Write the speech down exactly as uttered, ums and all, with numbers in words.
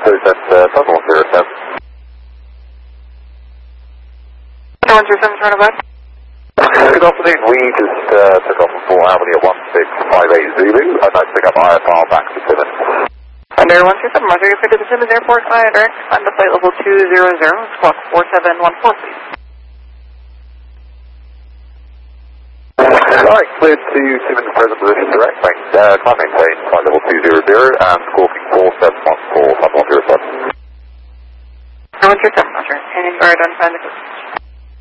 that's uh, seven one zero seven. one zero seven, turn about. Good afternoon, we just uh, took off from four Albany at one six five eight Zulu. I'd like to pick up I F R back to Plymouth. Under one two seven, Roger, you're to the Plymouth Airport, I direct, on the flight level two zero zero, squawk four seven one four, please. Alright, cleared to Siemens present position direct, main, uh, climb maintain, flight level two zero zero, and squawking four seven one four, seven one zero seven. one two seven, Roger, and guard on find the